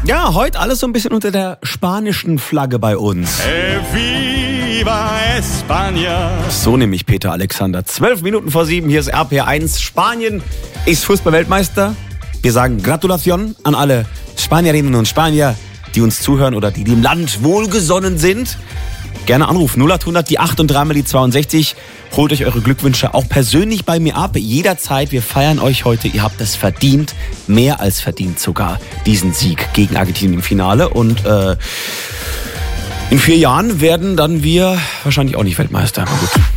Ja, heute alles so ein bisschen unter der spanischen Flagge bei uns. Viva España. So nämlich Peter Alexander. 7:12 hier ist RPR1. Spanien ist Fußballweltmeister. Wir sagen Gratulation an alle Spanierinnen und Spanier, die uns zuhören oder die dem Land wohlgesonnen sind. Gerne anrufen, 0800, die 8 und 3 mal die 62. Holt euch eure Glückwünsche auch persönlich bei mir ab. Jederzeit, wir feiern euch heute. Ihr habt es verdient, mehr als verdient sogar, diesen Sieg gegen Argentinien im Finale. Und in 4 Jahren werden dann wir wahrscheinlich auch nicht Weltmeister. Aber gut.